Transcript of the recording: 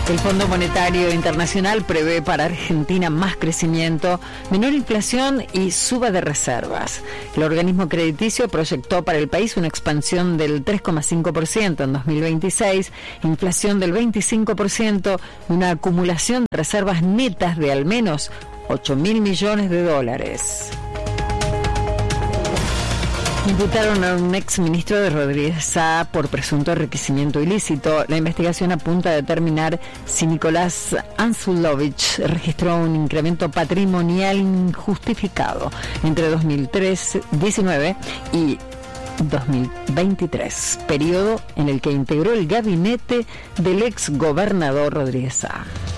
El Fondo Monetario Internacional prevé para Argentina más crecimiento, menor inflación y suba de reservas. El organismo crediticio proyectó para el país una expansión del 3,5% en 2026, inflación del 25% y una acumulación de reservas netas de al menos 8.000 millones de dólares. Imputaron a un exministro de Rodríguez Sá por presunto enriquecimiento ilícito. La investigación apunta a determinar si Nicolás Anzulovich registró un incremento patrimonial injustificado entre 2019 y 2023, periodo en el que integró el gabinete del exgobernador Rodríguez Sá.